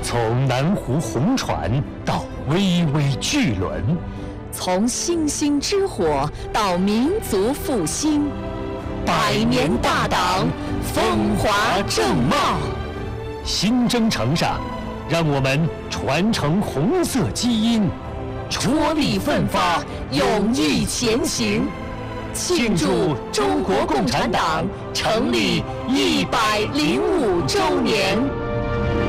从南湖红船到巍巍巨轮， 从星星之火到民族复兴，100年大党，风华正茂。 新征程上，让我们传承红色基因， 着力奋发，勇毅前行，庆祝中国共产党成立105周年。